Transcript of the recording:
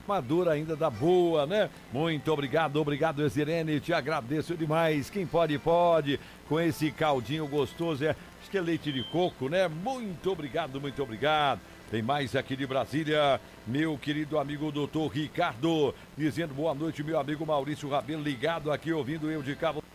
madura ainda da boa, né? Muito obrigado, Exirene, te agradeço demais. Quem pode, pode, com esse caldinho gostoso, acho que é leite de coco, né? Muito obrigado, muito obrigado. Tem mais aqui de Brasília, meu querido amigo doutor Ricardo, dizendo boa noite, meu amigo Maurício Rabelo, ligado aqui, ouvindo eu de cabo